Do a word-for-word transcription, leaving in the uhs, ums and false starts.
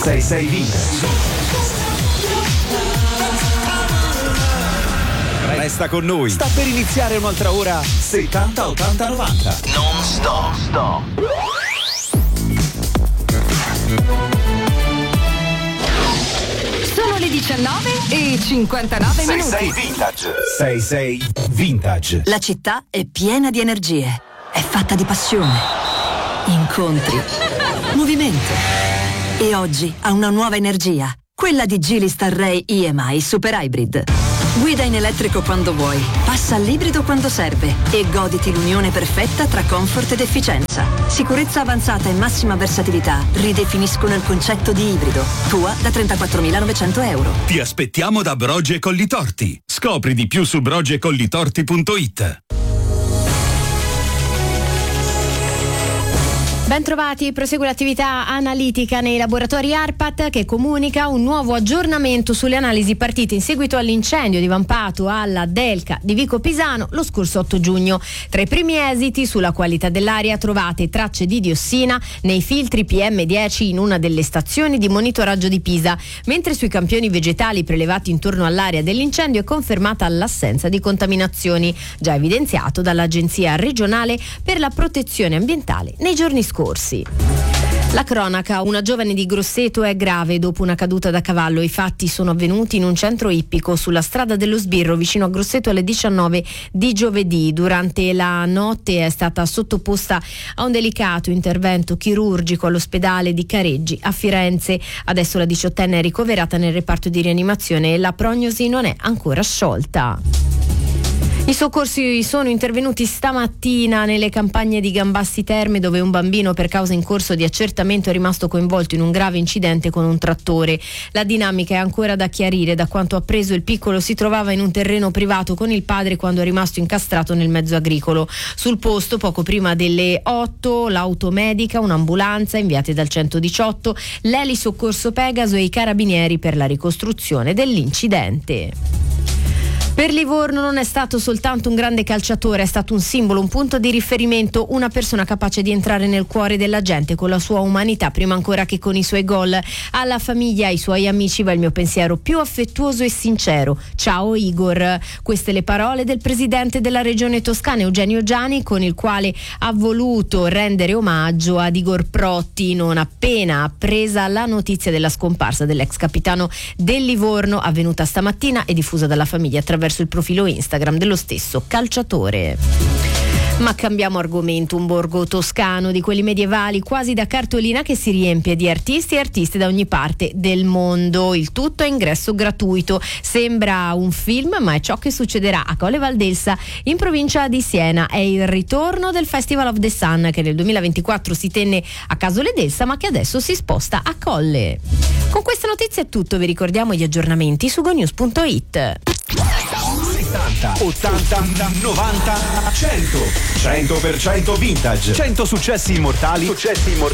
sei sei Vintage. Resta con noi. Sta per iniziare un'altra ora settanta ottanta novanta. Non stop. Stop. Sono le diciannove e cinquantanove minuti. sei sei Vintage. sei sei Vintage. La città è piena di energie. È fatta di passione, incontri, movimento. E oggi ha una nuova energia. Quella di Geely Starray E M I Super Hybrid. Guida in elettrico quando vuoi, passa all'ibrido quando serve e goditi l'unione perfetta tra comfort ed efficienza. Sicurezza avanzata e massima versatilità ridefiniscono il concetto di ibrido. Tua da trentaquattromilanovecento euro. Ti aspettiamo da Broge Collitorti. Scopri di più su broge collitorti punto it. Ben trovati, prosegue l'attività analitica nei laboratori ARPAT che comunica un nuovo aggiornamento sulle analisi partite in seguito all'incendio divampato alla Delca di Vico Pisano lo scorso otto giugno. Tra i primi esiti sulla qualità dell'aria trovate tracce di diossina nei filtri P M dieci in una delle stazioni di monitoraggio di Pisa, mentre sui campioni vegetali prelevati intorno all'area dell'incendio è confermata l'assenza di contaminazioni, già evidenziato dall'Agenzia regionale per la protezione ambientale nei giorni scorsi. La cronaca, una giovane di Grosseto è grave dopo una caduta da cavallo. I fatti sono avvenuti in un centro ippico sulla strada dello Sbirro vicino a Grosseto alle diciannove di giovedì. Durante la notte è stata sottoposta a un delicato intervento chirurgico all'ospedale di Careggi a Firenze. Adesso la diciottenne è ricoverata nel reparto di rianimazione e la prognosi non è ancora sciolta. I soccorsi sono intervenuti stamattina nelle campagne di Gambassi Terme, dove un bambino per causa in corso di accertamento è rimasto coinvolto in un grave incidente con un trattore. La dinamica è ancora da chiarire. Da quanto appreso, il piccolo si trovava in un terreno privato con il padre quando è rimasto incastrato nel mezzo agricolo. Sul posto, poco prima delle otto, l'auto medica, un'ambulanza inviate dal centodiciotto, l'elisoccorso Pegaso e i carabinieri per la ricostruzione dell'incidente. Per Livorno non è stato soltanto un grande calciatore, è stato un simbolo, un punto di riferimento, una persona capace di entrare nel cuore della gente con la sua umanità prima ancora che con i suoi gol. Alla famiglia e ai suoi amici va il mio pensiero più affettuoso e sincero. Ciao Igor. Queste le parole del presidente della regione Toscana Eugenio Giani, con il quale ha voluto rendere omaggio ad Igor Protti non appena appresa la notizia della scomparsa dell'ex capitano del Livorno, avvenuta stamattina e diffusa dalla famiglia attraverso il profilo Instagram dello stesso calciatore. Ma cambiamo argomento. Un borgo toscano di quelli medievali, quasi da cartolina, che si riempie di artisti e artiste da ogni parte del mondo. Il tutto a ingresso gratuito. Sembra un film, ma è ciò che succederà a Colle Valdelsa, in provincia di Siena. È il ritorno del Festival of the Sun, che nel duemilaventiquattro si tenne a Casole d'Elsa, ma che adesso si sposta a Colle. Con questa notizia è tutto. Vi ricordiamo gli aggiornamenti su gonews punto it. settanta, ottanta, novanta, cento. cento per cento Vintage. cento successi immortali. Successi immortali.